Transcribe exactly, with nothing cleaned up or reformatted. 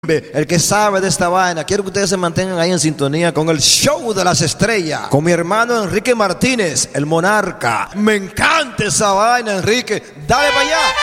El que sabe de esta vaina. Quiero que ustedes se mantengan ahí en sintonía con el show de las estrellas, con mi hermano Enrique Martínez, el monarca. Me encanta esa vaina, Enrique. Dale para allá.